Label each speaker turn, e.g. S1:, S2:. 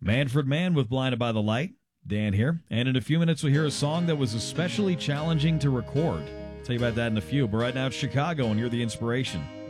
S1: Manfred Mann with Blinded by the Light. Dan here. And in a few minutes, we'll hear a song that was especially challenging to record. I'll tell you about that in a few. But right now, it's Chicago, and you're the inspiration.